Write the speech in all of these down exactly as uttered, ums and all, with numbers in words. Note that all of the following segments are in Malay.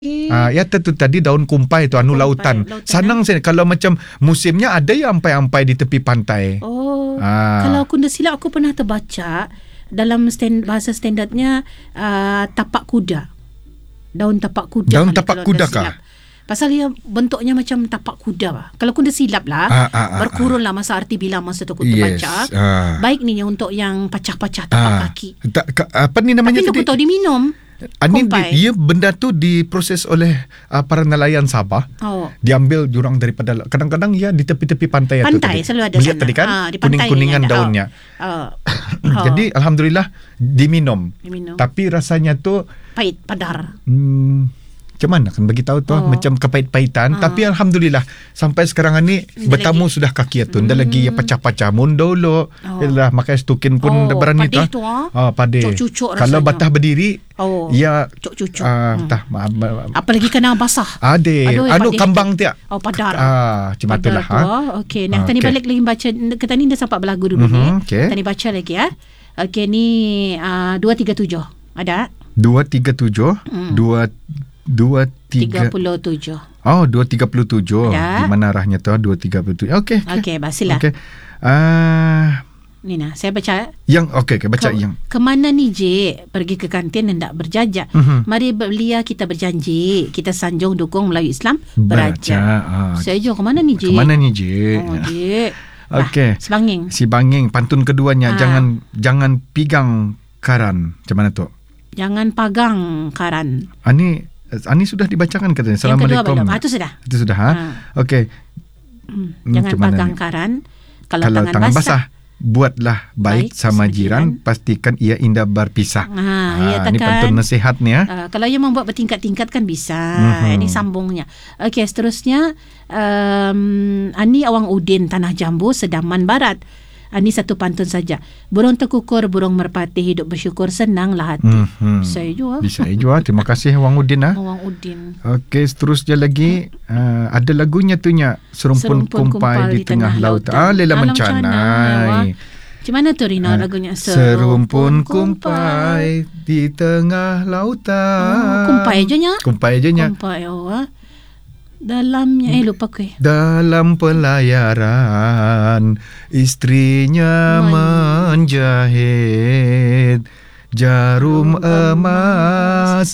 Ah, ya tentu tadi daun kumpai tu anu Kumpai, lautan. lautan, Sanang saya kalau macam musimnya ada yang ampai-ampai di tepi pantai. Oh, Ah. kalau aku tak silap aku pernah terbaca dalam stand, bahasa standardnya uh, tapak kuda. Daun tapak kuda. Daun kali tapak kalau kuda tak silap. Pasal dia bentuknya macam tapak kuda lah. Kalau aku dah silap lah, Ah, ah, ah, berkurun lah masa arti bilang masa tu aku Yes, terbaca. ah. Baik ni untuk yang pacah-pacah tapak Ah, kaki. tak, ka- apa ni namanya Tapi tadi? aku tahu diminum. Ani kumpai. dia benda tu diproses oleh uh, para nelayan Sabah. Oh. Diambil jurang daripada kadang-kadang ya di tepi-tepi pantai, tu Pantai tadi. selalu ada Melihat sana. tadi kan Ah, di pantai kuning-kuningan ada. daunnya. Oh. Oh. Jadi alhamdulillah diminum. Diminum. Tapi rasanya tu Pahit, padar. hmm, macam mana kan bagi tahu tu Oh. macam kepahit-pahitan, Ah. tapi alhamdulillah sampai sekarang ni Nda bertamu lagi. sudah kaki tu. Nda Hmm. lagi ya pecah-pecah mun dulu. Oh. Yalah makai stukin pun Oh, berani padeh tu. tu, ah. Ah, padeh. Cuk-cucuk Kalau rasanya. batah berdiri Oh. ya Cuk-cucuk. ah, Hmm. tah ma- ma- Apalagi kena basah. Ade, Aduh, anu padeh kambang tu. tiak. Oh, padar. Ah, macam Padar itulah tu, ha. ah. Okey, nah, Ah, tadi okey. balik lagi baca. Kita ni dah sempat berlagu dulu Mhm, ni. okey. Tadi baca lagi ya. Okey, ni uh, dua tiga tujuh. Ada? dua tiga tujuh Hmm. dua dua tiga. tiga puluh tujuh. Oh, dua tiga puluh tujuh. Ada. Di mana arahnya tu? dua tiga tujuh. Okey. Okey, basilah. Okey. Ah, Ni nah, saya baca. yang okey okey baca Ke, yang. Kemana ni je pergi ke kantin hendak berjajak. Mhm. Mari belia kita berjanji. Kita sanjung dukung Melayu Islam Baca. beraja. Ah. Saya jom kemana ni je? Kemana ni je? Oh, je. Okey. Sebanging. Si Banging pantun keduanya Ah. jangan jangan pigang karan. Macam mana tu? Jangan pagang karan. Ani Ani sudah dibacakan katanya. Yang kedua Assalamualaikum. belum? Ha, itu sudah. Itu sudah ha? Ah. Okey. Hmm. Hmm, Jangan macam mana pagang ni? karan. Kalau, Kalau tangan, tangan basah. basah, buatlah baik, Baik sama sama jiran, jiran. pastikan ia indah berpisah. Ah, ya ini takkan. pantun nasihat ni ya. Uh, kalau ia membuat bertingkat-tingkat kan bisa. Mhm. Ini sambungnya. Okey, seterusnya um, Ani Awang Udin Tanah Jambu Sedaman Barat. Ini satu pantun saja. Burung terkukur, burung merpati, hidup bersyukur, senanglah hati. Mhm. Saya juga. Bisa juga. Terima kasih Wang Udin ah. Awang Udin. Okey, seterusnya lagi uh, ada lagunya tu nya Serumpun, kumpai, di tengah laut. Ah, Lela Alam Mencanai. Macam mana tu Rina Ah, lagunya? Serumpun kumpai di tengah lautan. Oh, kumpai je nya. Kumpai je nya. Kumpai oh. ah. Dalamnya eh lupa aku. eh. Dalam pelayaran istrinya Men- menjahit jarum emas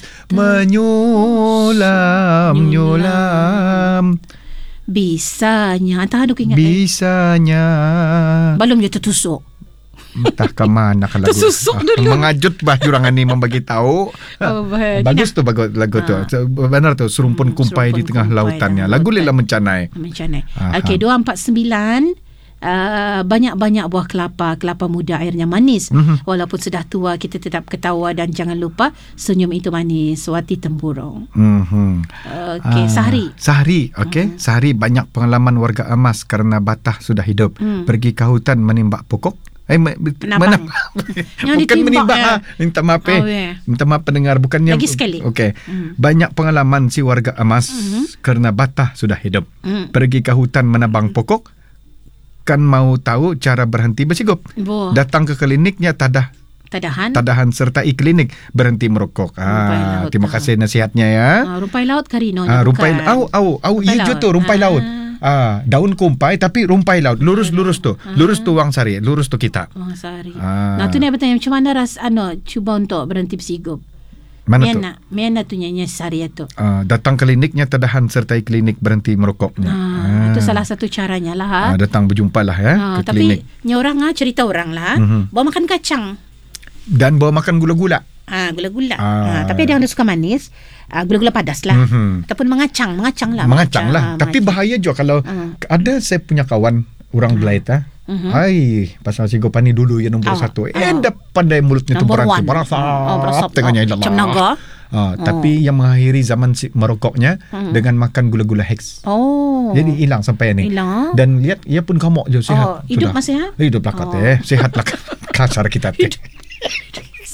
menyulam-nyulam. Bisanya. Entah aduk ingat. eh. Bisanya Belum je tertusuk. entah ke mana kan lagu. Tersusuk Ah, mengajut bah jurangan ni membagi tahu. Oh, baik. Bagus tu bagus lagu tu. Ah. Benar tu Serumpun Hmm, kumpai di Serumpun tengah kumpai lautannya. dalam Lagu lautan. Lela Mencanai. Macam mana? Aha. Okey, dua empat sembilan. Uh, banyak-banyak buah kelapa, kelapa muda airnya manis. Mhm. Walaupun sudah tua, kita tetap ketawa dan jangan lupa senyum itu manis. Wati Tempurung. Mhm. Okey, Ah, Sahri. Sahri, okey. Sahri banyak pengalaman warga emas kerana batah sudah hidup. Hmm. Pergi ke hutan menimbak pokok. Eh, me- Menabang. Yang bukan ditimbak, menimbak. ya. Ha. Minta maaf eh. Oh, ya. Minta maaf pendengar. Bukannya. Lagi sekali. Okey. Hmm. Banyak pengalaman si warga emas Mhm. kerana batah sudah hidup. Hmm. Pergi ke hutan menabang pokok. Kan mau tahu cara berhenti bersikup. Boh. Datang ke kliniknya tadah Tadahan. tadahan sertai klinik berhenti merokok. Rumpai Ah, laut. terima Ah. kasih nasihatnya ya. Ah, rumpai laut Karino. Ah, rumpai au au au Rumpai hijau laut. tu rumpai Ah. laut. Ah, daun kumpai tapi rumpai laut. Lurus-lurus tu. Lurus tu Wang Sari, lurus tu kita. Oh, Sahri. Ah. Nah, tu ni bertanya macam mana ras ano cuba untuk berhenti bersigup. Mana tu? Miana, miana tu nyanyi Sahri tu. Ah, datang kliniknya tadahan sertai klinik berhenti merokoknya. Ah, itu salah satu caranya lah. Ha? Ah, datang berjumpalah ya Ah, ke tapi klinik ni orang ah cerita orang lah. Mhm. Bawa makan kacang. dan bawa makan gula-gula. Ah, gula-gula. Ah. Ah, tapi ada yang dia suka manis. Ah, gula-gula padas lah. Mhm. Ataupun mengacang, mengacang lah. Mengacang lah. Ah, Tapi mengacang. bahaya juga kalau Ah. ada saya punya kawan orang Belaita. Mhm. Hai, pasal si Gopani dulu yang nombor Ah, satu. Eh, ah. dah pandai mulutnya tu Number berasa. one. Berasa. Oh, berasap. Tengahnya Oh, macam naga. Ah, tapi yang mengakhiri zaman si merokoknya Hmm. dengan makan gula-gula Hex. Oh. Jadi hilang sampai ni. Hilang. Dan lihat ia pun kamok je sihat. Oh, hidup sudah. masih, ha? Hidup lah kata Oh. eh. Sihat lah kasar kita teh.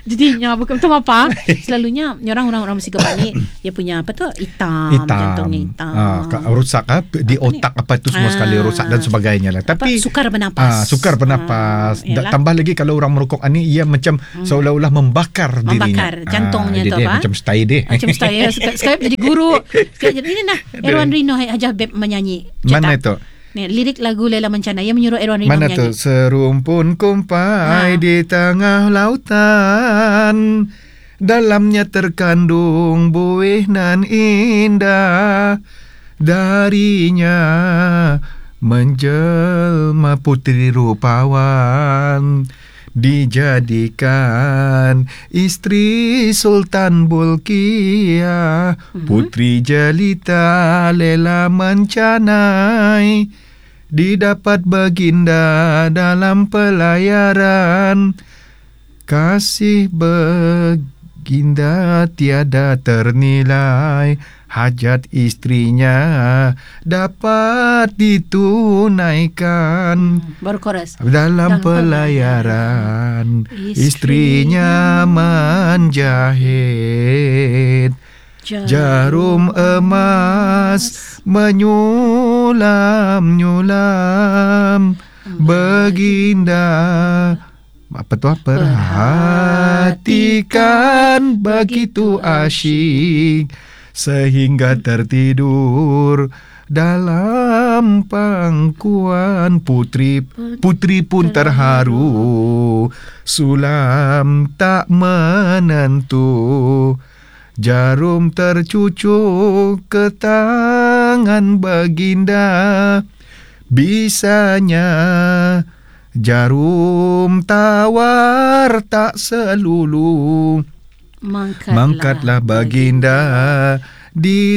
Jadinya bukan betul apa. Selalunya orang orang orang mesti kebalik dia punya apa tu hitam, hitam. jantungnya hitam. Ah, rusak ah, di Apa otak ni? apa itu semua Ah. sekali rusak dan sebagainya lah. Tapi Apa, sukar bernapas. Ah, sukar bernapas. Ah, Da- tambah lagi kalau orang merokok ni ia macam hmm. seolah-olah membakar, Membakar dirinya. jantungnya ah, tu dia apa? macam style dia. Macam saya Skype jadi guru. Skype jadi ini nah Erwan Rino Haja Beb menyanyi. Mana itu? Ni lirik lagu Lela Mencana yang menyuruh Erwan Rino Mana menyanyi. tu? Serumpun kumpai Ha. di tengah lautan, dalamnya terkandung buih nan indah, darinya menjelma putri rupawan, dijadikan istri Sultan Bolkiah, mm-hmm. Putri jelita Lela Mencanai, didapat baginda dalam pelayaran. Kasih baginda tiada ternilai, hajat istrinya dapat ditunaikan. Baru chorus. Dalam pelayaran istrinya menjahit jarum emas menyulam-nyulam. Baginda apa tu perhatikan begitu asyik sehingga tertidur dalam pangkuan. Putri putri pun terharu, sulam tak menentu, jarum tercucuk ke tangan baginda. Bisanya jarum tawar tak selulu, Mangkatlah, mangkatlah baginda di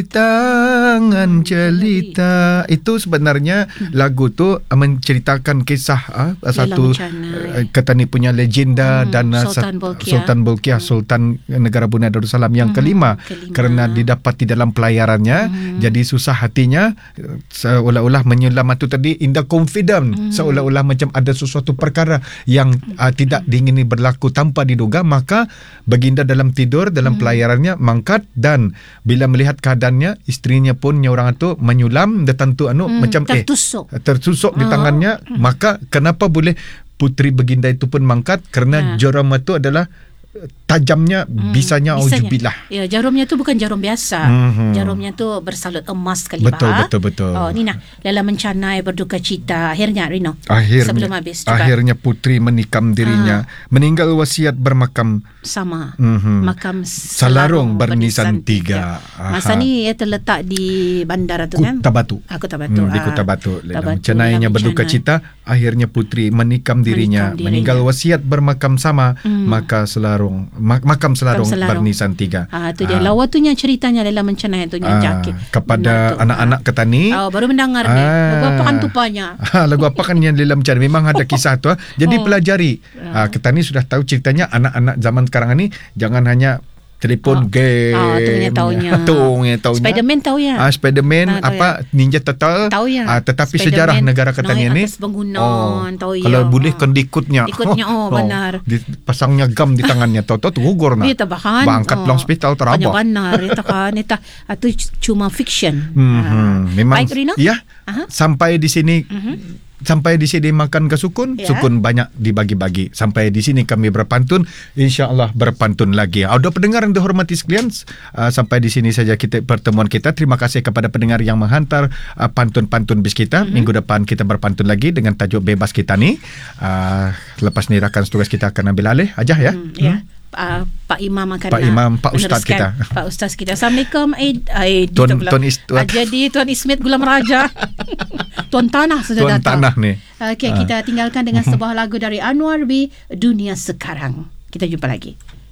tangan jelita. Itu sebenarnya lagu tu menceritakan kisah ah, satu uh, Ketani punya legenda hmm, dan Sultan Bolkiah, Sultan Bolkiah, hmm. Sultan Negara Brunei Darussalam yang hmm, kelima, kelima kerana didapati dalam pelayarannya, hmm. jadi susah hatinya, seolah-olah menyulam itu tadi indah confident, hmm. seolah-olah macam ada sesuatu perkara yang uh, tidak diingini berlaku tanpa diduga, maka baginda dalam tidur dalam hmm. pelayarannya mangkat, dan bila melihat keadaannya, istrinya pun orang itu menyulam, dia tentu anu hmm, macam tertusuk. eh tertusuk di Oh. tangannya, hmm. maka kenapa boleh putri baginda itu pun mangkat? Kerana ha. jarum itu adalah tajamnya, hmm, bisanya auzubillah. Ya, jarumnya tu bukan jarum biasa. Mm-hmm. Jarumnya tu bersalut emas sekali. Betul, bah. betul, betul. Oh, ni nah, Lela Mencanai berduka cita. Akhirnya, Rino. Akhirnya, sebelum habis. Juga. Akhirnya putri menikam dirinya. Ah. Meninggal wasiat bermakam. Sama. Mm-hmm. Makam Salarong Bernisan tiga. Masa ni ia terletak di bandara tu kan? Kuta Batu. Ah, Kuta Batu. Hmm, di Kuta Batu. Lela Mencanainya berduka cita. Akhirnya putri menikam dirinya. Menikam meninggal wasiat bermakam sama. Mm. Maka Selarong. Mak- makam Selarong, Selarong Bernisan tiga. Ah, tu dia. Ah. Lawa tu nya ceritanya Lela Mencanai tu nya ah, jakit. Kepada anak-anak Ketani. Oh, baru mendengar ah. ni. Lagu apa kan tupanya? Lagu apa kan yang Lela Mencanai? Memang ada kisah tu. Jadi oh. pelajari. Ah. Ketani sudah tahu ceritanya. Anak-anak zaman sekarang ni jangan hanya telefon, oh. game. Ah, tu punya taunya. Tu punya taunya. Spiderman tahu ya. Ah, Spiderman nah, apa ya. Ninja Turtle. Tahu ya. Ah, tetapi Spiderman, sejarah negara Ketani ni. Atas bangunan, oh, tahu ya. Kalau boleh kan diikutnya. Ikutnya oh, oh benar. Pasangnya gam di tangannya. Tahu-tahu gugur nak. Dia tabahan. Bangkat long hospital terabah. Banyak benar. Itu kan itu itu cuma fiction. Mm-hmm. Ah. Memang. Baik, Rino. Ya. Uh-huh. Sampai di sini. Mm-hmm. Sampai di sini makan ke sukun, ya. Sukun banyak dibagi-bagi. Sampai di sini kami berpantun, insya-Allah berpantun lagi. Ada pendengar yang dihormati sekalian, uh, sampai di sini saja kita pertemuan kita. Terima kasih kepada pendengar yang menghantar uh, pantun-pantun bis kita. Mm-hmm. Minggu depan kita berpantun lagi dengan tajuk bebas kita ni. Uh, lepas ni rakan tugas kita akan ambil alih aja ya. Mm, ya. Hmm. Uh, Pak Imam akan Pak Imam, Pak Ustaz kita. Pak Ustaz kita. Assalamualaikum. Aid, Aid Tuan, Tuan Ismat. Jadi Tuan Ismet Gulam Raja. Tuan Tanah sudah Tuan datang. Tuan Tanah ni. Okey, uh. kita tinggalkan dengan sebuah lagu dari Anwar B, Dunia Sekarang. Kita jumpa lagi.